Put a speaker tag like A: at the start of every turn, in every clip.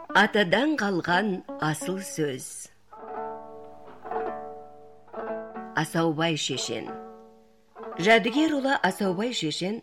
A: Атадан қалған асыл сөз. Асаубай шешен. Жәдігер ұлы Асаубай шешен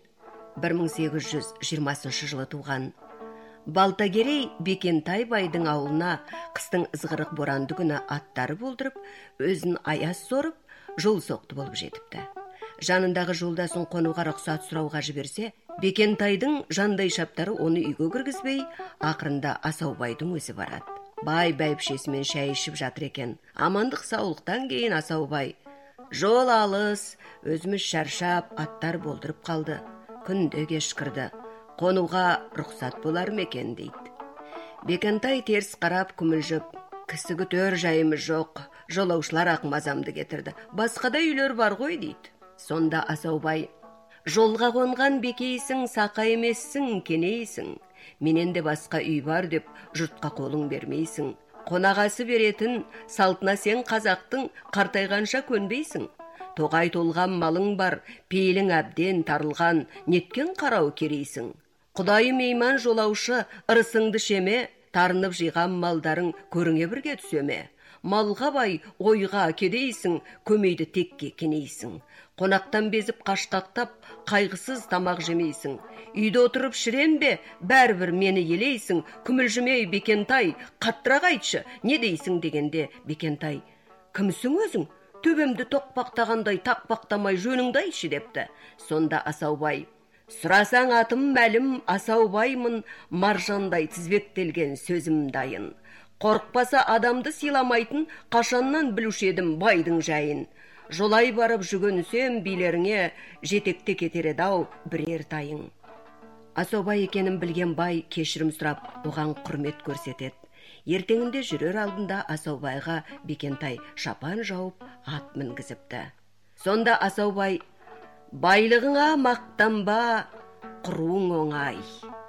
A: 1820 жылы туған. Балтагерей Бекентай байдың ауылына қыстың ызғырық боранды күні аттары болдырып, өзін аяз сорып, жол соқты болып жетіпті. Жанындағы жолдасын қонуға рұқсат сұрауға жіберсе, Бекентайдың жандай шаптары оны үйге кіргізбей, ақырында Асаубайдың өзі барады. Бай бәйбішесімен шәй ішіп жатыр екен. Амандық саулықтан кейін Асаубай: "Жол алыс, өзіміз шаршап, аттар болдырып қалды. Күнде кешкірді. Қонуға рұқсат болар ма екен?" дейді. Бекентай теріс қарап күмілжіп: "Кісі күтер жайымыз жоқ, жолаушылар ақмазамды кетірді. Басқада үйлер бар ғой" дейді. Сонда Асаубай: "Жолға қонған бекейсің, сақа емессің, кенейсің. Менен де басқа үй бар деп жұртқа қолың бермейсің. Қонағасы беретін салтына сен қазақтың, қартайғанша көнбейсің. Тоғай толған малың бар, пейілің әбден тарылған, неткен қарау керейсің. Құдайы мейман жолаушы, ырысыңды шеме, тарынып жиған малдарың көріңе бірге түсеме. Малға бай, ойға кедейсің, көмейді текке кенейсің. Қонақтан безіп қашқақтап, қайғысыз тамақ жемейсің. Үйде отырып шірен бе, бәрібір мені елейсің. Күмілжімей Бекентай, қаттырақ айтшы, не дейсің?" дегенде Бекентай: "Кімсің өзің? Төбемді тоқпақтағандай тақпақтамай жөніңді айтшы" депті. Сонда Асаубай: "Сұрасаң атым мәлім, Асаубаймын, маржандай тізбектелген сөзім дайын. Қорықпаса адамды сыйламайтын, қашаннан білуші едім байдың жайын. Жолай барып жүгінсем билеріңе, жетекте кетер еді-ау бірер тайың." Асаубай екенін білген бай кешірім сұрап, оған құрмет көрсетеді. Ертеңінде жүрер алдында Асаубайға Бекентай шапан жауып, ат мінгізіпті. Сонда Асаубай: "Байлығыңа мақтанба, құруың оңай.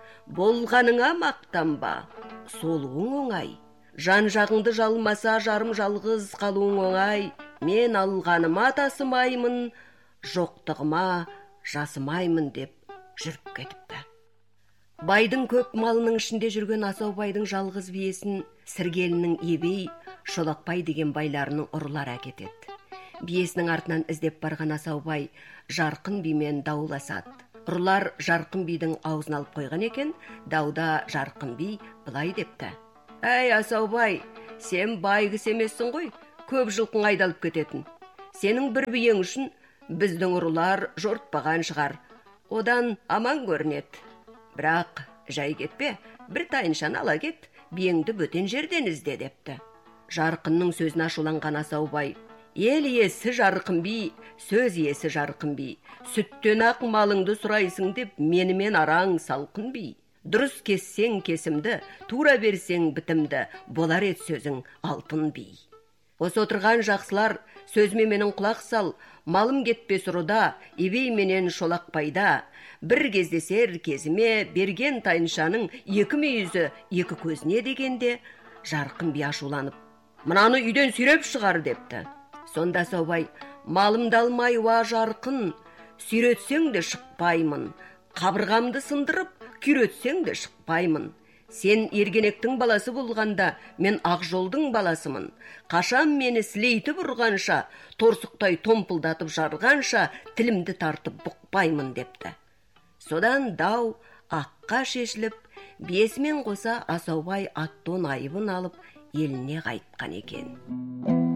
A: Болғаныңа мақтанба, солуың оңай. Жан-жағыңды жалмаса, жарым жалғыз қалуың оңай. Мен алғаныма тасымаймын, жоқтығыма жасымаймын" деп жүріп кетіпті. Байдың көп малының ішінде жүрген Асаубайдың жалғыз биесін Сіргелінің Ебей, Шолақбай деген байларының ұрылар әкетеді. Биесінің артынан іздеп барған Асаубай Жарқын бимен дауласады. Ұрылар Жарқын бидің аузын алып қойған екен. Дауда Жарқын би былай депті: "Әй Асаубай, сен бай кісі емессің ғой, көп жылқың айдалып кететін. Сенің бір биең үшін біздің ұрылар жортпаған шығар. Одан аман көрінеді. Бірақ жай кетпе, бір тайыншаны ала кет, биеңді бөтен жерден ізде" депті. Жарқынның сөзін ашуланған Асаубай: "Ел иесі Жарқын би, сөз иесі Жарқын би. Сүттен ақ малыңды сұрайсың деп менімен араң салқын би. Дұрыс кессең кесімді, тура берсең бітімді, болар ет сөзің алтын би. Осы отырған жақсылар, сөзіме менің құлақ сал, малым кетпес ұрыда, Ебей менен Шолақбайда. Бір кездесер кезіме берген тайыншаның екі мүйізі екі көзіне" дегенде Жарқын би ашуланып: "Мынаны үйден сүйреп шығар" депті. Сонда Асаубай: "Малымды алмай уа Жарқын, сүйретсең де шықпаймын. Қабырғамды сындырып, күйретсең де шықпаймын. Сен Ергенектің баласы болғанда, мен Ақжолдың баласымын. Қашан мені сілейтіп ұрғанша, торсықтай томпылдатып жарғанша, тілімді тартып бұқпаймын" депті. Содан дау аққа шешіліп, биесімен қоса Асаубай аттон айыбын алып, еліне қайтқан екен.